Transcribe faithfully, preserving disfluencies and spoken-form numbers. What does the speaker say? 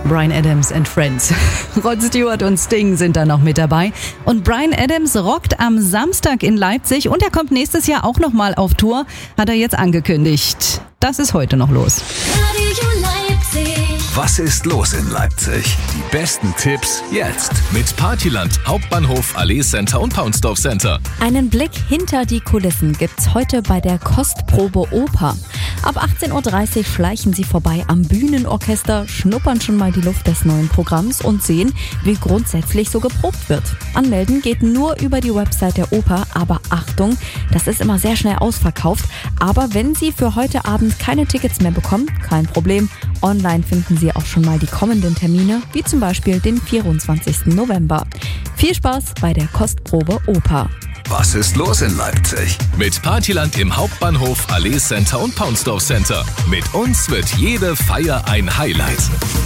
Bryan Adams and Friends. Rod Stewart und Sting sind da noch mit dabei. Und Bryan Adams rockt am Samstag in Leipzig und er kommt nächstes Jahr auch nochmal auf Tour, hat er jetzt angekündigt. Das ist heute noch los. Was ist los in Leipzig? Die besten Tipps jetzt. Mit Partyland, Hauptbahnhof, Allee Center und Paunsdorf Center. Einen Blick hinter die Kulissen gibt's heute bei der Kostprobe Oper. Ab achtzehn Uhr dreißig schleichen Sie vorbei am Bühnenorchester, schnuppern schon mal die Luft des neuen Programms und sehen, wie grundsätzlich so geprobt wird. Anmelden geht nur über die Website der Oper, aber Achtung, das ist immer sehr schnell ausverkauft. Aber wenn Sie für heute Abend keine Tickets mehr bekommen, kein Problem. Online finden Sie auch schon mal die kommenden Termine, wie zum Beispiel den vierundzwanzigsten November. Viel Spaß bei der Kostprobe Oper. Was ist los in Leipzig? Mit Partyland im Hauptbahnhof, Allee Center und Paunsdorf Center. Mit uns wird jede Feier ein Highlight.